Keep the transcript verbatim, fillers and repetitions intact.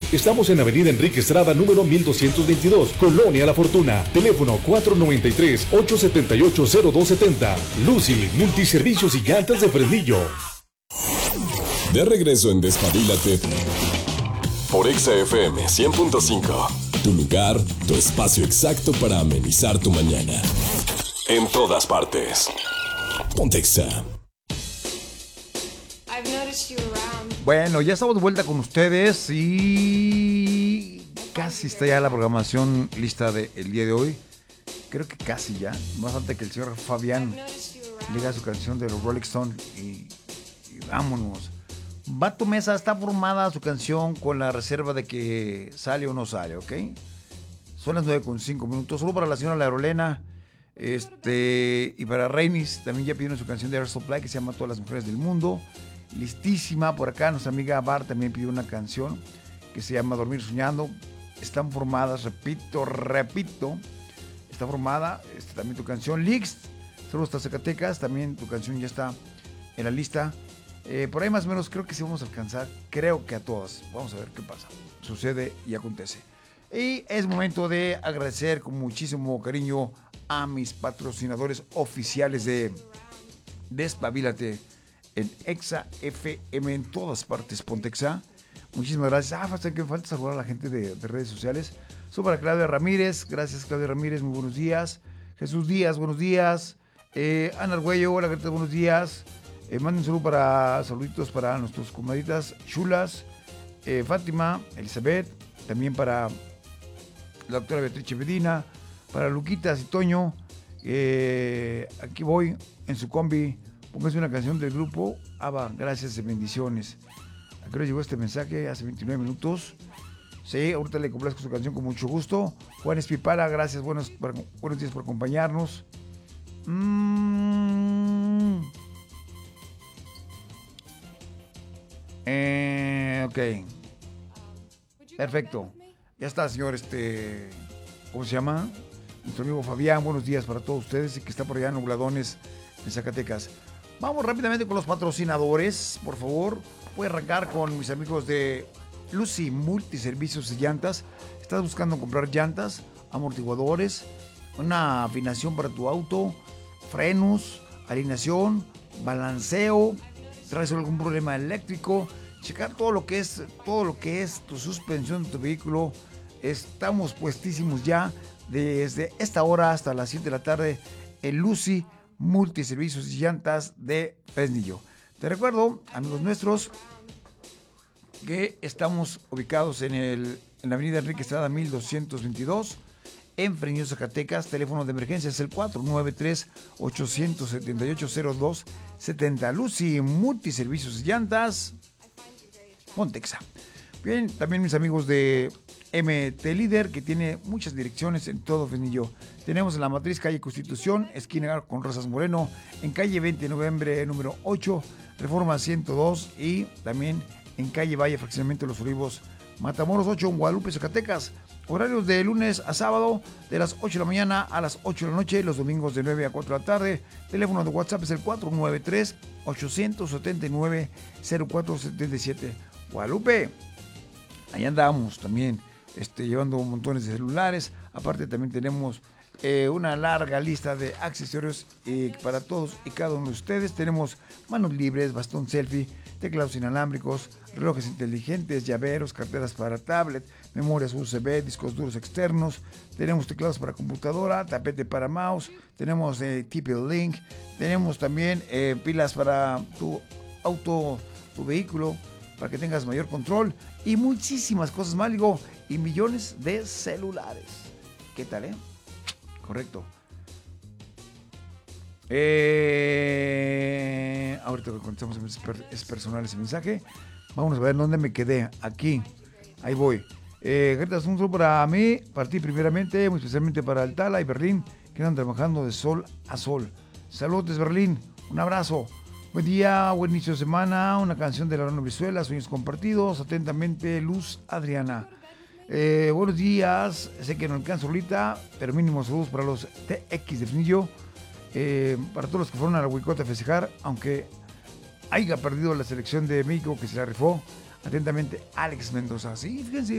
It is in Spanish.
Estamos en Avenida Enrique Estrada, número mil doscientos veintidós, Colonia La Fortuna. Teléfono cuatro nueve tres, ocho siete ocho, cero dos siete cero. Lucy, multiservicios y llantas de Fresnillo. De regreso en Despabilate por Exa F M cien punto cinco. Tu lugar, tu espacio exacto para amenizar tu mañana. En todas partes. Ponte Exa. Bueno, ya estamos de vuelta con ustedes y casi está ya la programación lista del día de hoy. Creo que casi ya. Más falta que el señor Fabián le haga su canción de los Rolling Stones y, y vámonos. Vato Mesa está formada su canción con la reserva de que sale o no sale, ¿ok? Son las nueve con cinco minutos. Solo para la señora Larolena este, y para Reinis también ya pidieron su canción de Air Supply que se llama Todas las Mujeres del Mundo. Listísima. Por acá nuestra amiga Bar también pidió una canción que se llama Dormir Soñando. Están formadas, repito, repito. Está formada este, también tu canción. Lix, solo hasta Zacatecas. También tu canción ya está en la lista. Eh, por ahí más o menos creo que sí vamos a alcanzar. Creo que a todas. Vamos a ver qué pasa. Sucede y acontece. Y es momento de agradecer con muchísimo cariño a mis patrocinadores oficiales de Despabilate en Exa F M en todas partes. Ponte Exa. Muchísimas gracias. Ah, falta que falta saludar a la gente de, de redes sociales. Soy para Claudia Ramírez. Gracias, Claudia Ramírez. Muy buenos días. Jesús Díaz, buenos días. Eh, Ana Argüello, hola, Greta, buenos días. Eh, manden un saludo para, saluditos para nuestros comadritas chulas. Eh, Fátima, Elizabeth. También para la doctora Beatriz Medina. Para Luquitas y Toño. Eh, aquí voy en su combi. Póngase una canción del grupo ABBA. Gracias y bendiciones. ¿A qué hora llegó este mensaje? Hace veintinueve minutos. Sí, ahorita le complazco su canción con mucho gusto. Juan Espipara, gracias. Buenos, buenos días por acompañarnos. Mm. Eh, ok. Perfecto. Ya está, señor. Este, ¿cómo se llama? Nuestro amigo Fabián. Buenos días para todos ustedes y que está por allá en Nubladones, en Zacatecas. Vamos rápidamente con los patrocinadores, por favor. Voy a arrancar con mis amigos de Lucy Multiservicios y Llantas. ¿Estás buscando comprar llantas, amortiguadores, una afinación para tu auto, frenos, alineación, balanceo? ¿Traes algún problema eléctrico? Checar todo lo que es, todo lo que es tu suspensión de tu vehículo. Estamos puestísimos ya desde esta hora hasta las siete de la tarde en Lucy Multiservicios y Llantas de Fresnillo. Te recuerdo, amigos nuestros, que estamos ubicados en, el, en la avenida Enrique Estrada mil doscientos veintidós, en Fresnillo, Zacatecas. Teléfono de emergencia es el cuatro nueve tres, ocho siete ocho, cero dos siete cero. Lucy Multiservicios y Llantas, Ponte Exa. Bien, también mis amigos de M T Líder, que tiene muchas direcciones en todo Fresnillo. Tenemos en la matriz calle Constitución, esquina con Rosas Moreno, en calle veinte de noviembre, número ocho, Reforma ciento dos, y también en calle Valle, fraccionamiento de los Olivos, Matamoros ocho, en Guadalupe, Zacatecas. Horarios de lunes a sábado, de las ocho de la mañana a las ocho de la noche, los domingos de nueve a cuatro de la tarde. Teléfono de WhatsApp es el cuatro nueve tres, ocho siete nueve, cero cuatro siete siete. Guadalupe, ahí andamos también. Este, llevando montones de celulares. Aparte también tenemos eh, una larga lista de accesorios eh, para todos y cada uno de ustedes. Tenemos manos libres, bastón selfie, teclados inalámbricos, relojes inteligentes, llaveros, carteras para tablet, memorias U S B, discos duros externos. Tenemos teclados para computadora, tapete para mouse, tenemos eh, T P Link, tenemos también eh, pilas para tu auto, tu vehículo, para que tengas mayor control y muchísimas cosas más, digo, y millones de celulares. ¿Qué tal, eh? Correcto. Eh, ahorita contestamos, es personal ese mensaje. Vamos a ver dónde me quedé. Aquí, ahí voy. Eh, Greta, un saludo para mí, para ti primeramente, muy especialmente para Altala y Berlín, que andan trabajando de sol a sol. Saludos, Berlín, un abrazo. Buen día, buen inicio de semana, una canción de Laurano Brizuela, Sueños Compartidos, atentamente, Luz Adriana. Eh, buenos días, sé que no alcanzo ahorita, pero mínimo saludos para los T X de Fresnillo, eh, para todos los que fueron a la Huicota a festejar, aunque haya perdido la selección de México que se la rifó. Atentamente, Alex Mendoza. Sí, fíjense.